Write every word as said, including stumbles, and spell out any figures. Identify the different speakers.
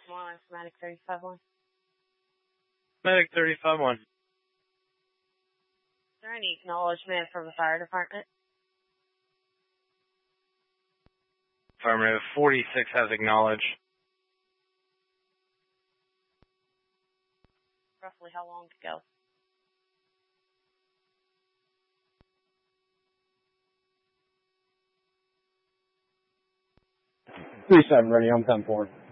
Speaker 1: One, Medic thirty-five one.
Speaker 2: Medic thirty-five one.
Speaker 1: Is there any acknowledgement from the fire department?
Speaker 2: Affirmative. forty-six has acknowledged.
Speaker 1: Roughly how long to go?
Speaker 3: three seven ready, I'm ten four.